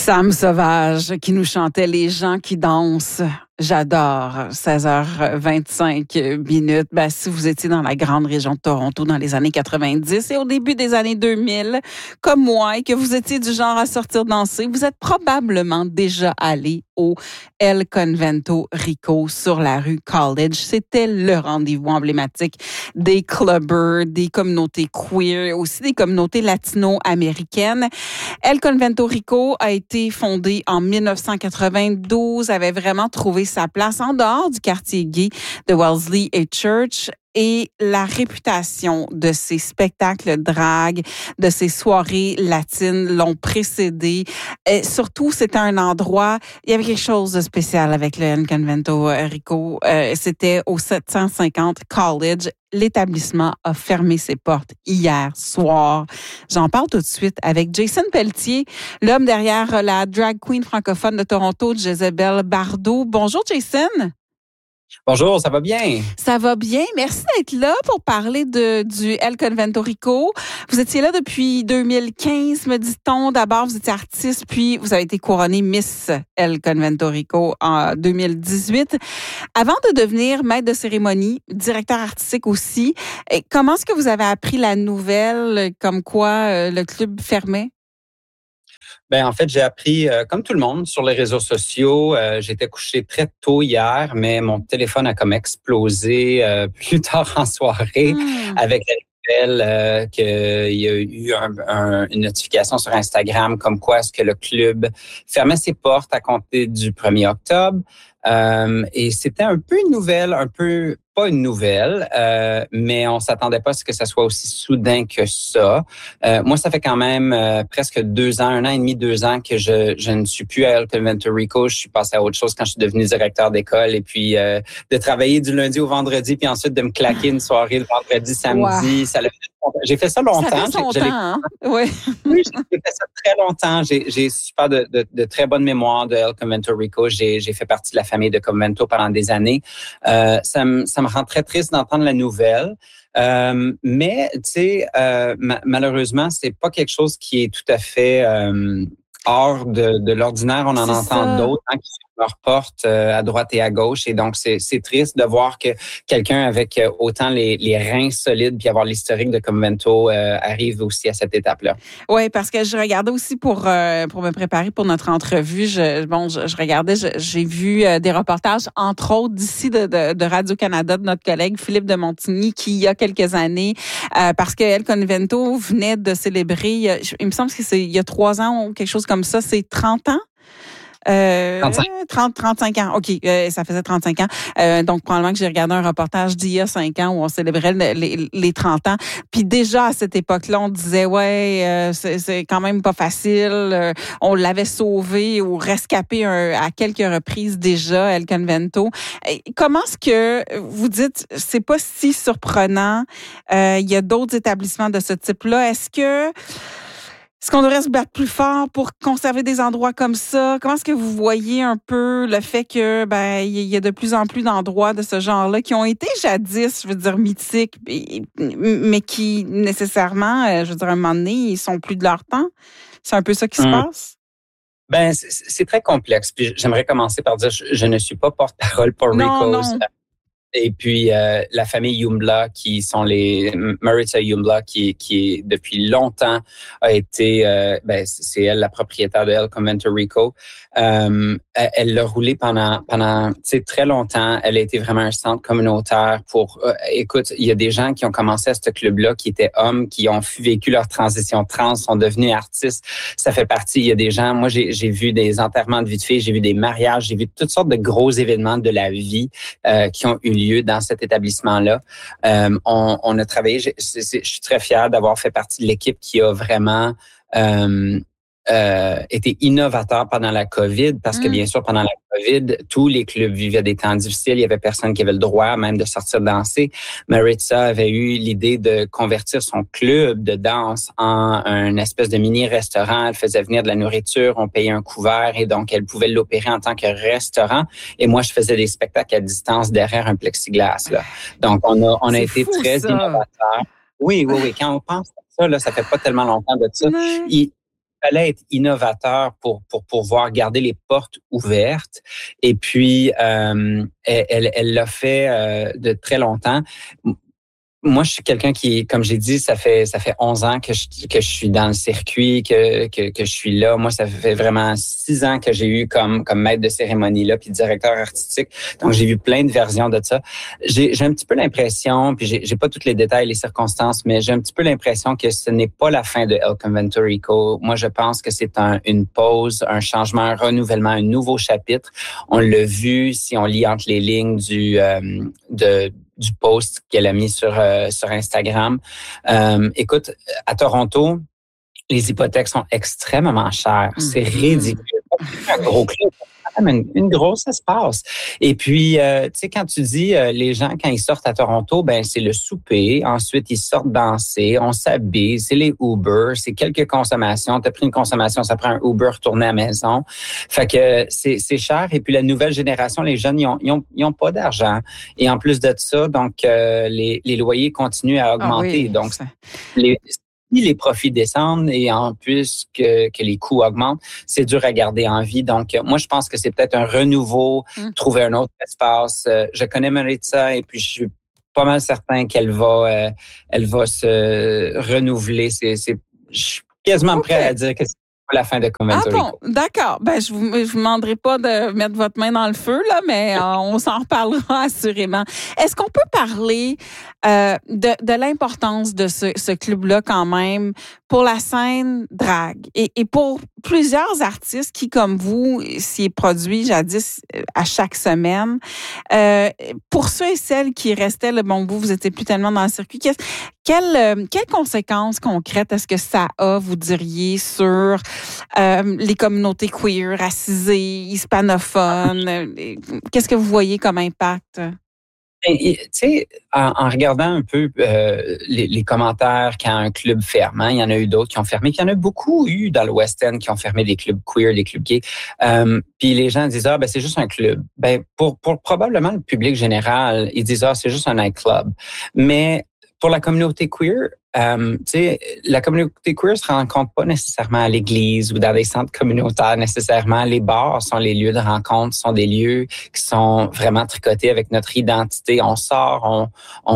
Sam Sauvage qui nous chantait Les gens qui dansent. J'adore. 16h25. Si vous étiez dans la grande région de Toronto dans les années 90 et au début des années 2000, comme moi, et que vous étiez du genre à sortir danser, vous êtes probablement déjà allé au El Convento Rico sur la rue College. C'était le rendez-vous emblématique des clubbers, des communautés queer, aussi des communautés latino-américaines. El Convento Rico a été fondé en 1992, avait vraiment trouvé sa place en dehors du quartier gay de Wellesley et Church. Et la réputation de ces spectacles drag, de ces soirées latines l'ont précédé. Et surtout, c'était un endroit, il y avait quelque chose de spécial avec le El Convento Rico. C'était au 750 College. L'établissement a fermé ses portes hier soir. J'en parle tout de suite avec Jason Pelletier, l'homme derrière la drag queen francophone de Toronto, Jezebel Bardot. Bonjour Jason. Bonjour, ça va bien? Ça va bien. Merci d'être là pour parler du El Convento Rico. Vous étiez là depuis 2015, me dit-on. D'abord, vous étiez artiste, puis vous avez été couronnée Miss El Convento Rico en 2018. Avant de devenir maître de cérémonie, directeur artistique aussi, comment est-ce que vous avez appris la nouvelle comme quoi le club fermait? En fait, j'ai appris, comme tout le monde, sur les réseaux sociaux. J'étais couché très tôt hier, mais mon téléphone a comme explosé plus tard en soirée avec la nouvelle qu'il y a eu une notification sur Instagram comme quoi est-ce que le club fermait ses portes à compter du 1er octobre. Et c'était un peu une nouvelle, pas une nouvelle, mais on s'attendait pas à ce que ça soit aussi soudain que ça. Moi, ça fait quand même presque 2 ans, 1 an et demi, 2 ans que je ne suis plus à El Convento Rico. Je suis passé à autre chose quand je suis devenu directeur d'école et puis de travailler du lundi au vendredi puis ensuite de me claquer une soirée le vendredi, samedi. Wow. J'ai fait ça longtemps. Ça fait son temps, hein? Ouais. Oui, j'ai fait ça très longtemps. J'ai super de très bonnes mémoires de El Convento Rico. J'ai fait partie de la famille de Convento pendant des années. Ça me rend très triste d'entendre la nouvelle. Mais, tu sais, malheureusement, c'est pas quelque chose qui est tout à fait hors de l'ordinaire. On en entend d'autres qui ferment leurs portes à droite et à gauche. Et donc, c'est triste de voir que quelqu'un avec autant les reins solides puis avoir l'historique de Convento arrive aussi à cette étape-là. Oui, parce que je regardais aussi pour me préparer pour notre entrevue. Je regardais, j'ai vu des reportages, entre autres, d'ici de Radio-Canada, de notre collègue Philippe de Montigny, qui, il y a quelques années, parce que El Convento venait de célébrer, il me semble que c'est il y a 3 ans ou quelque chose comme ça, c'est 30 ans? 35 ans. OK, ça faisait 35 ans. Donc, probablement que j'ai regardé un reportage d'il y a 5 ans où on célébrait les 30 ans. Puis déjà, à cette époque-là, on disait, c'est quand même pas facile. On l'avait sauvé ou rescapé à quelques reprises déjà, El Convento. Comment est-ce que vous dites, c'est pas si surprenant? Il y a d'autres établissements de ce type-là. Est-ce qu'on devrait se battre plus fort pour conserver des endroits comme ça? Comment est-ce que vous voyez un peu le fait que il y a de plus en plus d'endroits de ce genre-là qui ont été jadis, je veux dire, mythiques, mais qui nécessairement, je veux dire, à un moment donné, ils sont plus de leur temps? C'est un peu ça qui se passe? C'est très complexe. Puis j'aimerais commencer par dire, je ne suis pas porte-parole pour Rico's. Et puis, la famille Yumbla, qui sont les Maritza Yumbla, qui depuis longtemps a été, c'est elle la propriétaire de El Convento Rico. Elle l'a roulé pendant très longtemps. Elle a été vraiment un centre communautaire pour. Écoute, il y a des gens qui ont commencé à ce club-là, qui étaient hommes, qui ont vécu leur transition trans, sont devenus artistes. Ça fait partie. Il y a des gens. Moi, j'ai vu des enterrements de vie de filles, j'ai vu des mariages, j'ai vu toutes sortes de gros événements de la vie qui ont eu lieu dans cet établissement-là. On a travaillé, je suis très fier d'avoir fait partie de l'équipe qui a vraiment été innovateur pendant la COVID, parce que bien sûr, pendant la COVID, tous les clubs vivaient des temps difficiles. Il y avait personne qui avait le droit même de sortir danser. Maritza avait eu l'idée de convertir son club de danse en une espèce de mini-restaurant. Elle faisait venir de la nourriture, on payait un couvert et donc elle pouvait l'opérer en tant que restaurant. Et moi, je faisais des spectacles à distance derrière un plexiglas, là. Donc, on a été très innovateurs. Oui. Quand on pense à ça, là, ça fait pas tellement longtemps de ça. fallait être innovateur pour pouvoir garder les portes ouvertes. Et puis, elle l'a fait de très longtemps. Moi, je suis quelqu'un qui, comme j'ai dit, ça fait 11 ans que je suis dans le circuit, que je suis là. Moi, ça fait vraiment 6 ans que j'ai eu comme maître de cérémonie là, puis directeur artistique. Donc, j'ai vu plein de versions de ça. J'ai un petit peu l'impression, puis j'ai pas tous les détails, les circonstances, mais j'ai un petit peu l'impression que ce n'est pas la fin de El Convento Rico. Moi, je pense que c'est une pause, un changement, un renouvellement, un nouveau chapitre. On l'a vu si on lit entre les lignes du post qu'elle a mis sur Instagram. Écoute, à Toronto, les hypothèques sont extrêmement chères. C'est ridicule. Un gros club, une grosse espace. Et puis, tu sais, quand tu dis les gens, quand ils sortent à Toronto, ben c'est le souper. Ensuite, ils sortent danser, on s'habille, c'est les Uber, c'est quelques consommations. Tu as pris une consommation, ça prend un Uber retourner à la maison. Fait que c'est cher. Et puis, la nouvelle génération, les jeunes, ils ont pas d'argent. Et en plus de ça, donc, les loyers continuent à augmenter. Donc, les profits descendent et en plus que les coûts augmentent, c'est dur à garder en vie. Donc, moi, je pense que c'est peut-être un renouveau, trouver un autre espace. Je connais Maritza et puis je suis pas mal certain qu'elle va se renouveler. Je suis quasiment prêt à dire que c'est pas la fin de Convento Rico. D'accord. Ben, je vous demanderai pas de mettre votre main dans le feu, là, mais on s'en reparlera assurément. Est-ce qu'on peut parler de l'importance de ce club-là quand même pour la scène drague et pour plusieurs artistes qui, comme vous, s'y est produit jadis à chaque semaine. Pour ceux et celles qui restaient, vous étiez plus tellement dans le circuit, quelles conséquences concrètes est-ce que ça a, vous diriez, sur les communautés queer, racisées, hispanophones? Qu'est-ce que vous voyez comme impact? Tu sais, en regardant un peu les commentaires quand un club ferme, il y en a eu d'autres qui ont fermé, puis il y en a beaucoup eu dans le West End qui ont fermé des clubs queer, des clubs gays. Puis les gens disent c'est juste un club. Ben pour probablement le public général, ils disent c'est juste un nightclub. Mais pour la communauté queer, tu sais, la communauté queer se rencontre pas nécessairement à l'église ou dans des centres communautaires nécessairement. Les bars sont les lieux de rencontre, sont des lieux qui sont vraiment tricotés avec notre identité. On sort,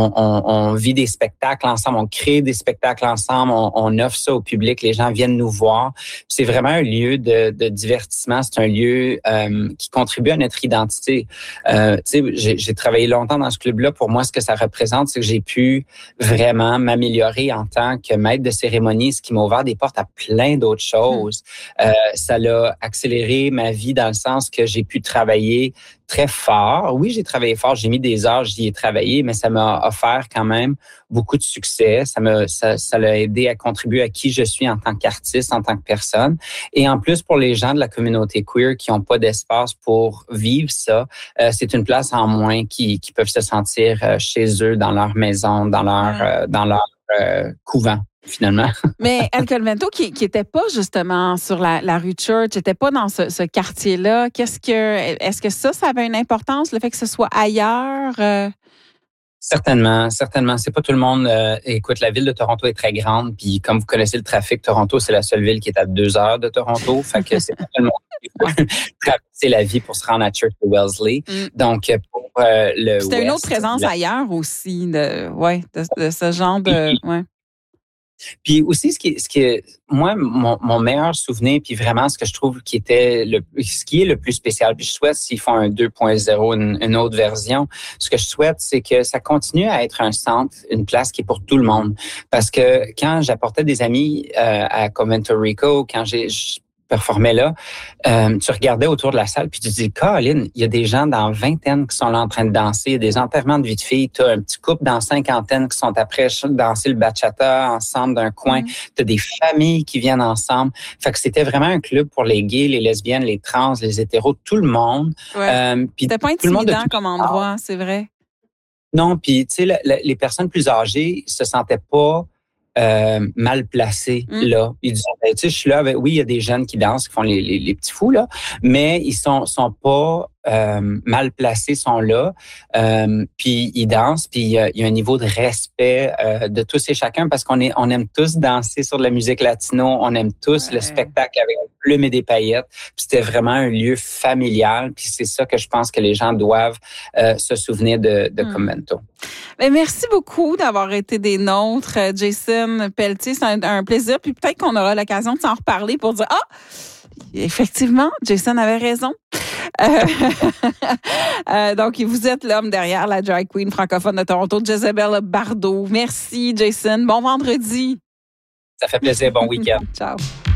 on vit des spectacles ensemble, on crée des spectacles ensemble, on offre ça au public, les gens viennent nous voir. C'est vraiment un lieu de divertissement, c'est un lieu qui contribue à notre identité. Tu sais, j'ai travaillé longtemps dans ce club-là. Pour moi, ce que ça représente, c'est que j'ai pu vraiment m'améliorer en tant que maître de cérémonie, ce qui m'a ouvert des portes à plein d'autres choses. Ça l'a accéléré ma vie dans le sens que j'ai pu travailler très fort. Oui, j'ai travaillé fort, j'ai mis des heures, j'y ai travaillé, mais ça m'a offert quand même beaucoup de succès. Ça l'a aidé à contribuer à qui je suis en tant qu'artiste, en tant que personne. Et en plus, pour les gens de la communauté queer qui n'ont pas d'espace pour vivre ça, c'est une place en moins qui peuvent se sentir chez eux, dans leur maison, dans leur couvent, finalement. Mais El Convento, qui était pas justement sur la rue Church, était pas dans ce quartier-là. Est-ce que ça avait une importance, le fait que ce soit ailleurs? Certainement. C'est pas tout le monde. Écoute, la ville de Toronto est très grande, puis comme vous connaissez le trafic, Toronto, c'est la seule ville qui est à 2 heures de Toronto. Fait que c'est pas tout le monde qui peut traverser la vie pour se rendre à Church de Wellesley. Donc, pour le c'était une autre présence ailleurs aussi, de ce genre de. Ouais. Puis aussi, ce qui est moi, mon meilleur souvenir, puis vraiment ce que je trouve qui est le plus spécial, puis je souhaite s'ils font un 2.0, une autre version, ce que je souhaite, c'est que ça continue à être un centre, une place qui est pour tout le monde. Parce que quand j'apportais des amis à Convento Rico, quand je performais là, tu regardais autour de la salle puis tu te dis, Colin, il y a des gens dans vingtaine qui sont là en train de danser, il y a des enterrements de vie de filles, tu as un petit couple dans cinquantaine qui sont après danser le bachata ensemble d'un coin, tu as des familles qui viennent ensemble. Fait que c'était vraiment un club pour les gays, les lesbiennes, les trans, les hétéros, tout le monde. Ouais. C'était pas intimidant comme endroit, c'est vrai. Non, puis tu sais, les personnes plus âgées se sentaient pas mal placés là. Ils disent, tu sais, je suis là avec, oui, il y a des jeunes qui dansent, qui font les petits fous là, mais ils sont pas mal placés, sont là, puis ils dansent, puis il y a un niveau de respect de tous et chacun parce on aime tous danser sur de la musique latino, on aime tous le spectacle avec des plumes et des paillettes. Puis c'était vraiment un lieu familial, puis c'est ça que je pense que les gens doivent se souvenir de Convento. Mais merci beaucoup d'avoir été des nôtres, Jason Pelletier. C'est un plaisir, puis peut-être qu'on aura l'occasion de s'en reparler pour dire effectivement, Jason avait raison. Donc, vous êtes l'homme derrière la drag queen francophone de Toronto, Jezebel Bardot. Merci, Jason. Bon vendredi. Ça fait plaisir. Bon week-end. Ciao.